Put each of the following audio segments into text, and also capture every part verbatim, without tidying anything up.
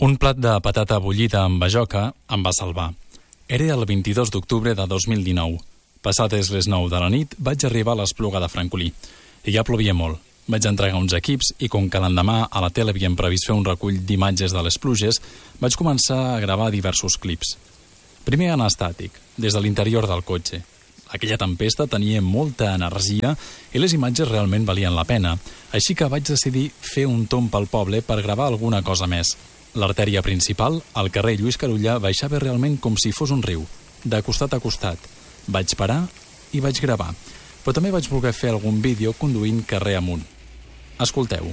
Un plat de patata bullida amb bajoca em va salvar. Era el vint-i-dos d'octubre de dos mil dinou. Passades les nou de la nit, vaig arribar a l'Espluga de Francolí. I ja plovia molt. Vaig entregar uns equips i, com que l'endemà a la tele havíem previst fer un recull d'imatges de les pluges, vaig començar a gravar diversos clips. Primer en estàtic, des de l'interior del cotxe. Aquella tempesta tenia molta energia i les imatges realment valien la pena, així que vaig decidir fer un tomb pel poble per gravar alguna cosa més. L'artèria principal, al carrer Lluís Carulla, baixava realment com si fos un riu, de costat a costat. Vaig parar i vaig gravar, però també vaig voler fer algun vídeo conduint carrer amunt. Escolteu.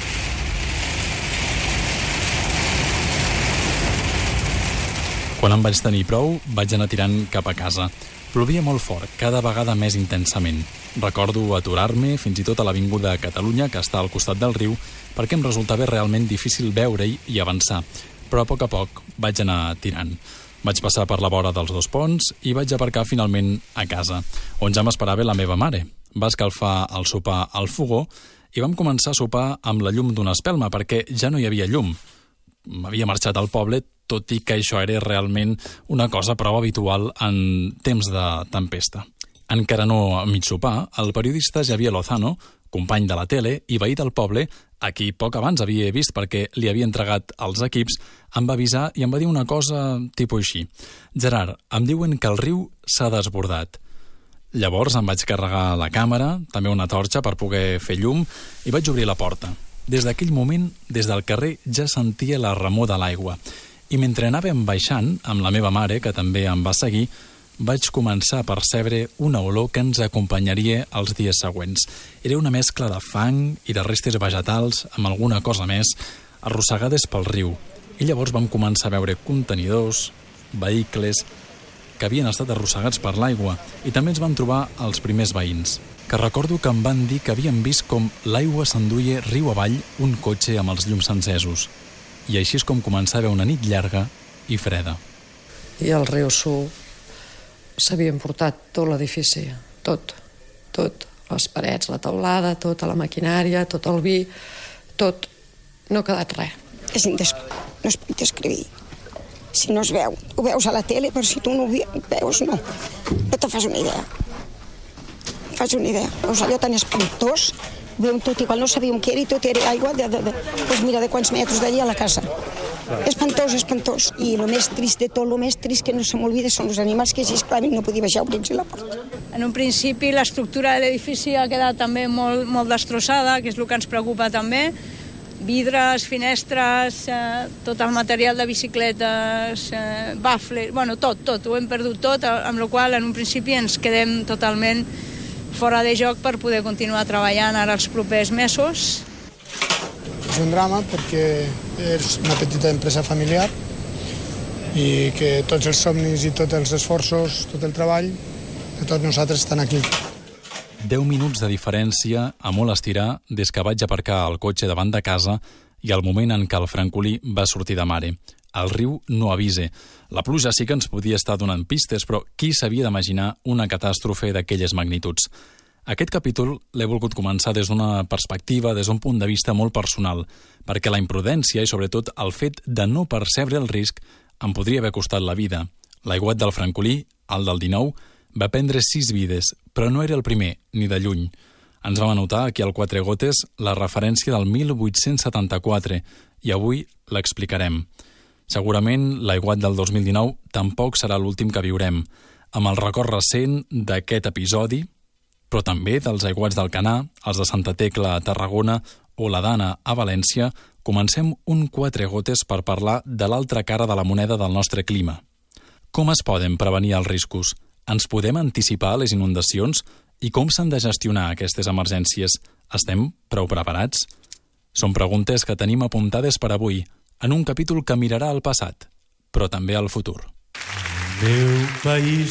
Quan em vaig tenir prou, vaig anar tirant cap a casa. Plovia molt fort, cada vegada més intensament. Recordo aturar-me fins i tot a l'Avinguda Catalunya, que està al costat del riu, perquè em resultava realment difícil veure-hi i avançar. Però a poc a poc vaig anar tirant. Vaig passar per la vora dels dos ponts i vaig aparcar finalment a casa, on ja m'esperava la meva mare. Va escalfar el sopar al fogó i vam començar a sopar amb la llum d'una espelma, perquè ja no hi havia llum. M'havia marxat al poble, tot i que això era realment una cosa prou habitual en temps de tempesta. Encara no a mig sopar, el periodista Javier Lozano, company de la tele i veí del poble, a qui poc abans havia vist perquè li havia entregat els equips, em va avisar i em va dir una cosa tipus així. Gerard, em diuen que el riu s'ha desbordat. Llavors em vaig carregar la càmera, també una torxa per poder fer llum, i vaig obrir la porta. Des d'aquell moment, des del carrer, ja sentia la remor de l'aigua. I mentre anàvem baixant, amb la meva mare, que també em va seguir, vaig començar a percebre una olor que ens acompanyaria els dies següents. Era una mescla de fang i de restes vegetals, amb alguna cosa més, arrossegades pel riu. I llavors vam començar a veure contenidors, vehicles, que havien estat arrossegats per l'aigua, i també ens van trobar els primers veïns, que recordo que em van dir que havien vist com l'aigua s'enduia riu avall un cotxe amb els llums encesos. I així és com començava una nit llarga i freda. I el riu Su s'havia emportat tot l'edifici, tot, tot, les parets, la teulada, tota la maquinària, tot el vi, tot, no ha quedat res. És indes... no es pot descriure. Si no es veu, ho veus a la tele, però si tu no ho veus, no. No te fas una idea. Fas una idea. Veus allò tan espantós, veiem tot igual, no sabíem què era i tot era aigua de, de, de, pues mira, de quants metres d'allí a la casa. Espantós, espantós. I el més trist de tot, el més trist que no se m'olvida són els animals que, si esclaven, no podia baixar a obrir-los la porta. En un principi, l'estructura de l'edifici ha quedat també molt, molt destrossada, que és el que ens preocupa també. Vidres, finestres, eh, tot el material de bicicletes, eh, bafles, bueno, tot, tot, ho hem perdut tot, amb la qual en un principi ens quedem totalment fora de joc per poder continuar treballant ara els propers mesos. És un drama perquè és una petita empresa familiar i que tots els somnis i tots els esforços, tot el treball de tots nosaltres estan aquí. Deu minuts de diferència a molt estirar des que vaig aparcar el cotxe davant de casa i el moment en què el Francolí va sortir de mare. El riu no avisa. La pluja sí que ens podia estar donant pistes, però qui s'havia d'imaginar una catàstrofe d'aquelles magnituds? Aquest capítol l'he volgut començar des d'una perspectiva, des d'un punt de vista molt personal, perquè la imprudència i sobretot el fet de no percebre el risc em podria haver costat la vida. L'aiguat del Francolí, el del dinou, va prendre sis vides, però no era el primer, ni de lluny. Ens vam anotar aquí al Quatre Gotes la referència del mil vuit-cents setanta-quatre i avui l'explicarem. Segurament l'aiguat del dos mil dinou tampoc serà l'últim que viurem. Amb el record recent d'aquest episodi, però també dels aiguats d'Alcanar, els de Santa Tecla a Tarragona o la Dana a València, comencem un Quatre Gotes per parlar de l'altra cara de la moneda del nostre clima. Com es poden prevenir els riscos? Ens podem anticipar les inundacions? I com s'han de gestionar aquestes emergències? Estem prou preparats? Són preguntes que tenim apuntades per avui, en un capítol que mirarà al passat, però també al futur. Meu país